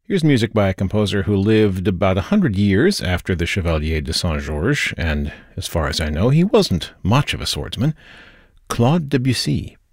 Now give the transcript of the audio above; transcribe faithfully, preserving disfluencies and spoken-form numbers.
Here's music by a composer who lived about a hundred years after the Chevalier de Saint-Georges, and as far as I know, he wasn't much of a swordsman. Claude Debussy.